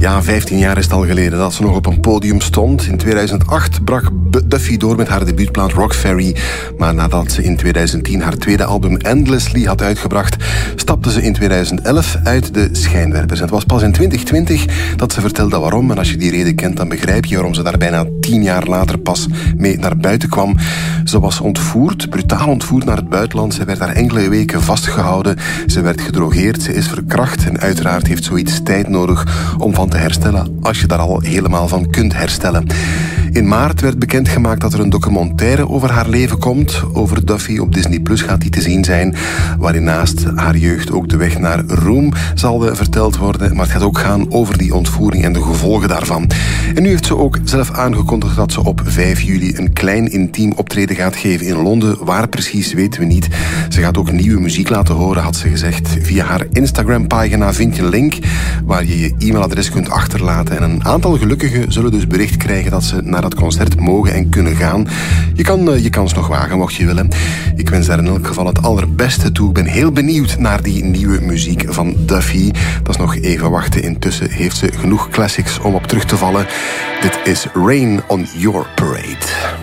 Ja, 15 jaar is het al geleden dat ze nog op een podium stond. In 2008 brak Duffy door met haar debuutplaat Rock Ferry. Maar nadat ze in 2010 haar tweede album Endlessly had uitgebracht, stapte ze in 2011 uit de schijnwerpers. En het was pas in 2020 dat ze vertelde waarom. En als je die reden kent, dan begrijp je waarom ze daar bijna 10 jaar later pas mee naar buiten kwam. Ze was ontvoerd, brutaal ontvoerd naar het buitenland. Ze werd daar enkele weken vastgehouden. Ze werd gedrogeerd, ze is verkracht. En uiteraard heeft zoiets tijd nodig om van te herstellen, als je daar al helemaal van kunt herstellen. In maart werd bekendgemaakt dat er een documentaire over haar leven komt. Over Duffy op Disney Plus gaat die te zien zijn, waarin naast haar jeugd ook de weg naar roem zal verteld worden. Maar het gaat ook gaan over die ontvoering en de gevolgen daarvan. En nu heeft ze ook zelf aangekondigd dat ze op 5 juli een klein intiem optreden gaat geven in Londen. Waar precies, weten we niet. Ze gaat ook nieuwe muziek laten horen, had ze gezegd. Via haar Instagram-pagina vind je een link waar je je e-mailadres kunt achterlaten. En een aantal gelukkigen zullen dus bericht krijgen dat ze naar dat concert mogen en kunnen gaan. Je kan je kans nog wagen, mocht je willen. Ik wens daar in elk geval het allerbeste toe. Ik ben heel benieuwd naar die nieuwe muziek van Duffy. Dat is nog even wachten. Intussen heeft ze genoeg classics om op terug te vallen. Dit is Rain on Your Parade.